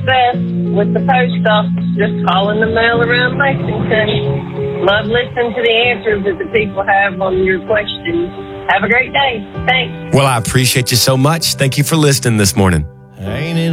success with the post office, just hauling the mail around Lexington. Love listening to the answers that the people have on your questions. Have a great day. Thanks. Well, I appreciate you so much. Thank you for listening this morning. Ain't it